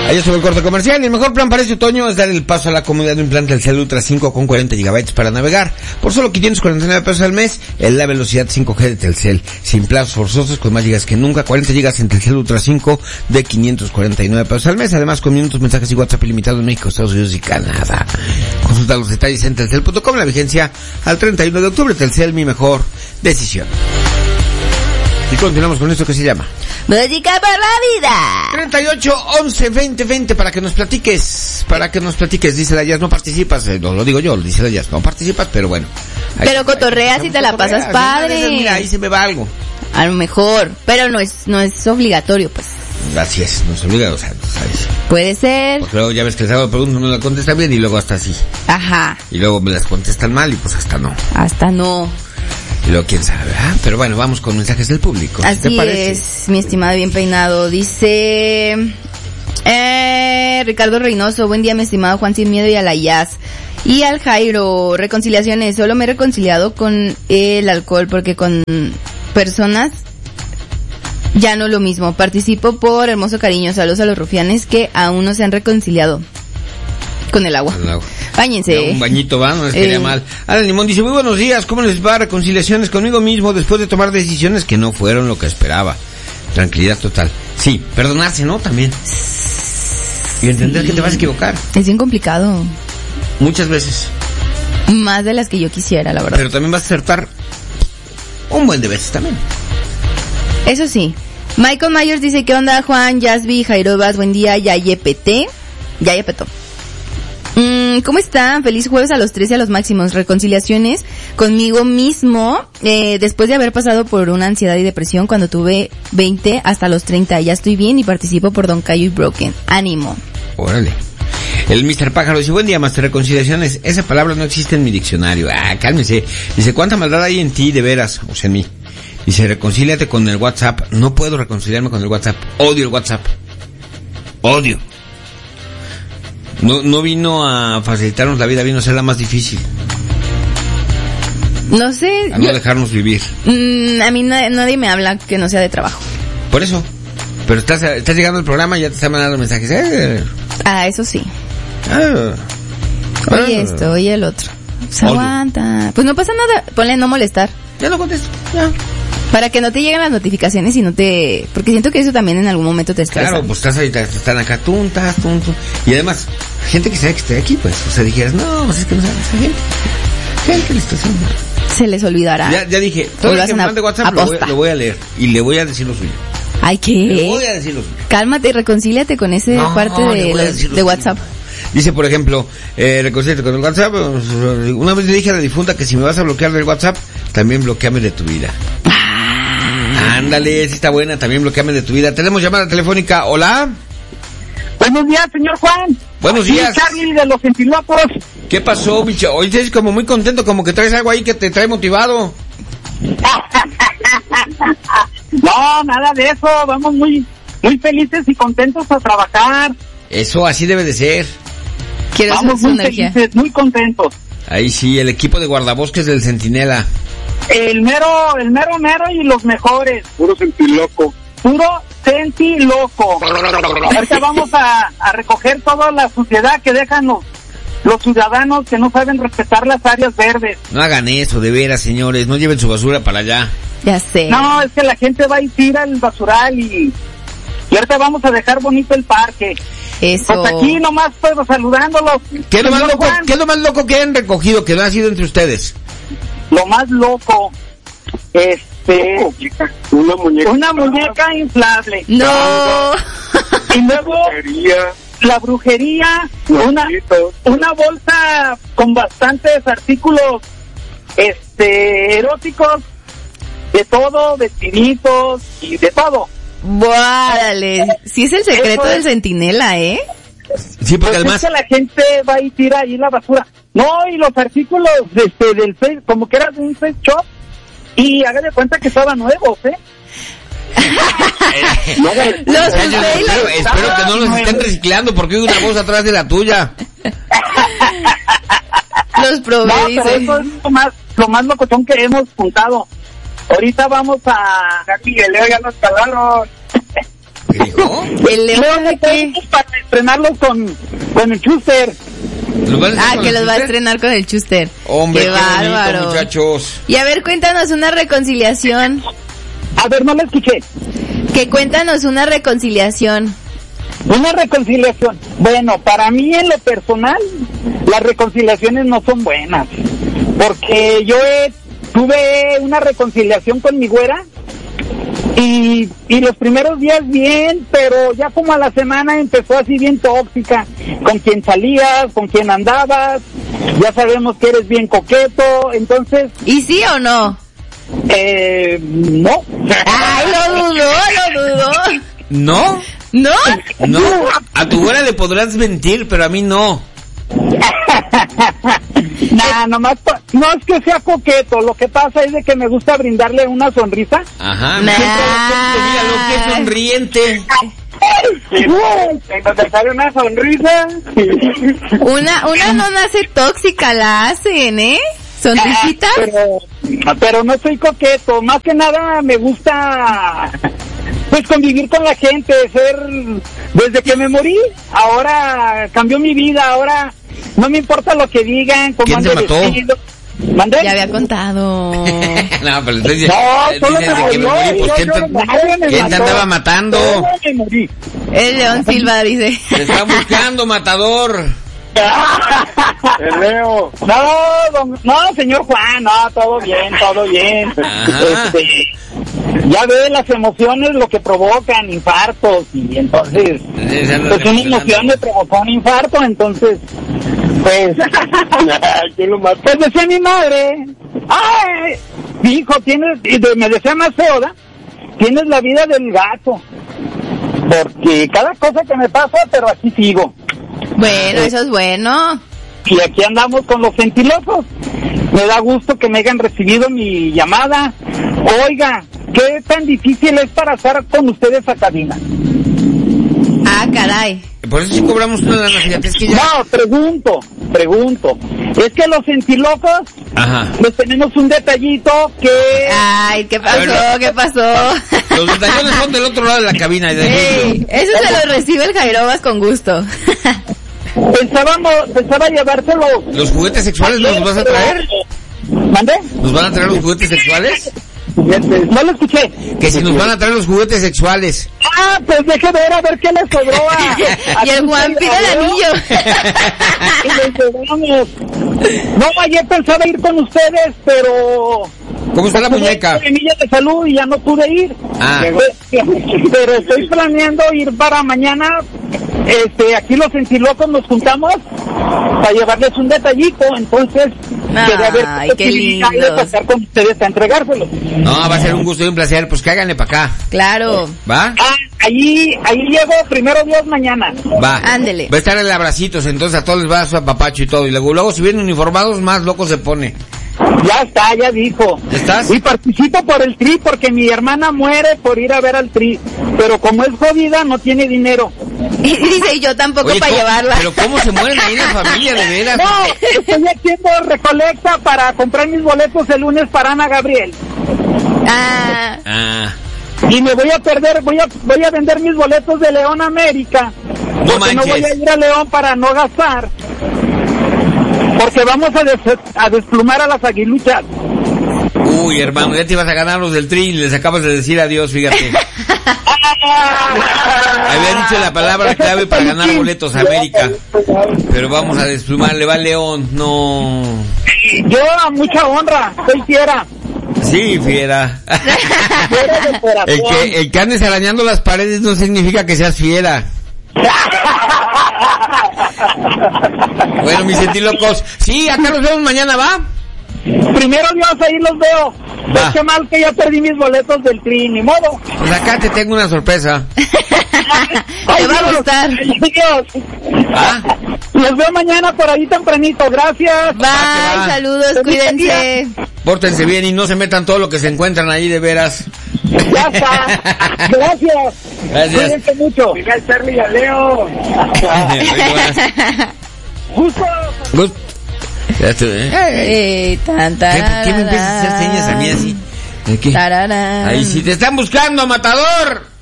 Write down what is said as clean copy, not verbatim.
Allá sobre el corte comercial. Y el mejor plan para este otoño es dar el paso a la comodidad de un plan Telcel Ultra 5 con 40 GB para navegar. Por solo 549 pesos al mes, en la velocidad 5G de Telcel. Sin plazos forzosos, con más gigas que nunca. 40 GB en Telcel Ultra 5 de 549 pesos al mes. Además, con minutos, mensajes y WhatsApp ilimitado en México, Estados Unidos y Canadá. Consulta los detalles en telcel.com. La vigencia al 31 de octubre. Telcel, mi mejor decisión. Y continuamos con esto que se llama Música por la vida. 38 11 20 20 para que nos platiques, dice la Jazz. No participas, lo digo yo, dice la Jazz, no participas, pero bueno. Pero cotorreas y te la pasas padre. Mira, ahí se me va algo. A lo mejor, pero no es obligatorio, pues. Así es, no es obligado, o sea, ¿sabes? Puede ser. Porque luego ya ves que les hago preguntas, no me la contestan bien y luego hasta así. Ajá. Y luego me las contestan mal y pues hasta no. Hasta no. Y luego quién sabe, ¿verdad? Pero bueno, vamos con mensajes del público. Así ¿te parece? Es, mi estimado bien peinado. Dice Ricardo Reynoso, buen día mi estimado Juan Sin Miedo y a la Jazz. Y al Jairo, reconciliaciones, solo me he reconciliado con el alcohol porque con personas ya no lo mismo. Participo por hermoso cariño, saludos a los rufianes que aún no se han reconciliado con el agua. Báñense. Ya, un bañito va, no les quería mal. Alan Limón dice, muy buenos días, ¿cómo les va? Reconciliaciones conmigo mismo después de tomar decisiones que no fueron lo que esperaba. Tranquilidad total. Sí, perdonarse, ¿no? También. Y entender que te vas a equivocar. Es bien complicado. Muchas veces. Más de las que yo quisiera, la verdad. Pero también vas a acertar un buen de veces también. Eso sí. Michael Myers dice, ¿qué onda Juan, Jasby, Jairobas? Buen día, Yayepete. Yayepeto. ¿Cómo están? Feliz jueves a los 13 a los máximos. Reconciliaciones conmigo mismo, después de haber pasado por una ansiedad y depresión cuando tuve 20 hasta los 30. Ya estoy bien y participo por Don Cayo y Broken. Ánimo. Órale. El Mr. Pájaro dice, buen día, Master. Reconciliaciones. Esa palabra no existe en mi diccionario. Cálmese. Dice, ¿cuánta maldad hay en ti de veras? O sea, en mí. Dice, reconcíliate con el WhatsApp. No puedo reconciliarme con el WhatsApp. Odio el WhatsApp. Odio. No vino a facilitarnos la vida, vino a hacerla más difícil. No sé. A no dejarnos vivir. A mí nadie me habla que no sea de trabajo. Por eso. Pero estás llegando al programa y ya te están mandando mensajes. Eso sí. Oye esto, oye el otro. Se aguanta. Pues no pasa nada. Ponle no molestar. Ya no contesto. Ya. Para que no te lleguen las notificaciones y no te... Porque siento que eso también en algún momento te estresa. Claro, pues estás ahorita, están acá, tum. Y además, gente que sabe que estoy aquí, pues, o sea, dijeras, no, pues es que no sabe esa gente. ¿Qué le está haciendo? Se les olvidará. Ya dije, todo el que me mande WhatsApp lo voy a leer y le voy a decir lo suyo. Ay, ¿qué? Le voy a decir lo suyo. Cálmate y reconcíliate con ese parte de WhatsApp. Dice, por ejemplo, reconcíliate con el WhatsApp. Una vez le dije a la difunta que si me vas a bloquear del WhatsApp, también bloqueame de tu vida. Ándale, si está buena, también bloqueame de tu vida. Tenemos llamada telefónica, hola. Buenos días, señor Juan. Buenos días. Charlie de los Centilocos. ¿Qué pasó, bicho? Hoy estás como muy contento, como que traes algo ahí que te trae motivado. No, nada de eso. Vamos muy felices y contentos a trabajar. Eso, así debe de ser. Vamos muy felices, muy contentos. Ahí sí, el equipo de guardabosques del Centinela. El mero y los mejores. Puro Centiloco. Puro Centiloco. Ahorita vamos a recoger toda la suciedad que dejan los ciudadanos que no saben respetar las áreas verdes. No hagan eso, de veras, señores. No lleven su basura para allá. Ya sé. No, es que la gente va y tira el basural y ahorita vamos a dejar bonito el parque. Eso. Pues aquí nomás puedo saludándolos. ¿Qué es lo más loco que han recogido que no ha sido entre ustedes? Lo más loco, una muñeca inflable. No. Y luego la brujería, una bolsa con bastantes artículos eróticos, de todo, vestiditos y de todo. Dale, sí es el secreto del Centinela, ¿eh? Sí, porque pues además... es que la gente va y tira ahí la basura. No, y los artículos del face, como que era de un face shop, y haga de cuenta que estaban nuevos, Espero que no los estén reciclando porque hay una voz atrás de la tuya. Los probé, no, pero eso es lo más locochón que hemos juntado. Ahorita vamos a... Aquí el Leo ya nos calaron. ¿Qué dijo? ¿El Leo de qué? estrenarlos con el Chuster. Que los va a estrenar con el Chuster. Hombre, qué bárbaro, bonito, muchachos. Y a ver, cuéntanos una reconciliación. A ver, no la escuché. Que cuéntanos una reconciliación. Una reconciliación. Bueno, para mí en lo personal, las reconciliaciones no son buenas. Porque yo tuve una reconciliación con mi güera. Y los primeros días bien, pero ya como a la semana empezó así bien tóxica. Con quien salías, con quien andabas, ya sabemos que eres bien coqueto, entonces... ¿Y sí o no? No. Ay, lo dudó. ¿No? ¿No? No, a tu güera le podrás mentir, pero a mí no. Nomás no es que sea coqueto, lo que pasa es de que me gusta brindarle una sonrisa. Ajá, mira lo que es sonriente. Cuando te sale una sonrisa. Una no nace tóxica, la hacen, ¿eh? ¿Sonrisitas? Pero no soy coqueto, más que nada me gusta pues convivir con la gente, desde que me morí, ahora cambió mi vida, ahora no me importa lo que digan, cómo ¿Quién te mató? ¿Mandé? Ya había contado. No, pero entonces solo dices de que me morí, pues ¿quién te andaba matando? Me morí. El León Silva dice. Te está buscando, matador. Leo. No, señor Juan, no, todo bien. Ya ve las emociones lo que provocan infartos y entonces pues una emoción me provocó un infarto, entonces pues pues decía mi madre, ay, hijo, me decía más feo, tienes la vida del gato, porque cada cosa que me pasa, pero aquí sigo. Bueno, eso es bueno. Y aquí andamos con los sentilocos. Me da gusto que me hayan recibido mi llamada. Oiga, ¿qué tan difícil es para estar con ustedes a cabina? Ah, caray. Por eso sí cobramos una lana, fíjate, es que ya... No, pregunto. Es que los sentilocos, pues tenemos un detallito que... Ay, ¿qué pasó? Los detallones son del otro lado de la cabina. Eso se lo recibe el Jairobas con gusto. Pensaba llevárselo. ¿Los juguetes sexuales nos los vas a traer? ¿Mandé? ¿Nos van a traer los juguetes sexuales? No lo escuché. Que si nos van a traer los juguetes sexuales. Pues deje ver a ver qué les sobró y el Juan pide el anillo. No, ayer pensaba ir con ustedes, pero... ¿Cómo está la muñeca? Semilla de salud y ya no pude ir. Pero estoy planeando ir para mañana. Aquí los sentilocos nos juntamos para llevarles un detallito, entonces quería ver qué lindo de pasar con ustedes a entregárselos. No, va a ser un gusto y un placer, pues cáiganle para acá. Claro. ¿Va? Ahí llego, primero Dios, mañana. Va. Ándele. Va a estar el abracitos, entonces a todos les va a su apapacho y todo, y luego si vienen uniformados, más loco se pone. Ya está, ya dijo. ¿Estás? Y participo por el Tri porque mi hermana muere por ir a ver al Tri, pero como es jodida no tiene dinero. Y dice, yo tampoco para llevarla. Pero ¿cómo se mueren ahí en la familia, de veras? No, estoy haciendo recolecta para comprar mis boletos el lunes para Ana Gabriel. Y me voy a perder, voy a vender mis boletos de León América. No porque manches. no voy a ir a León para no gastar. Porque vamos a desplumar a las aguiluchas. Uy, hermano, ya te ibas a ganar los del Tri y les acabas de decir adiós, fíjate. Había dicho la palabra clave para ganar boletos a América. Pero vamos a desplumar, le va a León, no. Yo a mucha honra, soy fiera. Sí, fiera. Fiera de corazón. El que andes arañando las paredes no significa que seas fiera. Bueno, mis sentilocos. Sí, acá nos vemos mañana, ¿va? Primero Dios, ahí los veo. Pues qué mal que ya perdí mis boletos del Tri, ni modo. Pues acá te tengo una sorpresa. Te va a gustar. Dios. ¿Ah? Los veo mañana por ahí tempranito, gracias. Bye, saludos, cuídense. Pórtense bien y no se metan todo lo que se encuentran ahí, de veras. Ya está. Gracias. Cuídense mucho. Miguel, Charlie y a Leo. Justo. Ya estoy, ¿Por qué me empiezas a hacer señas a mí así? ¿De qué? Ahí sí te están buscando, matador.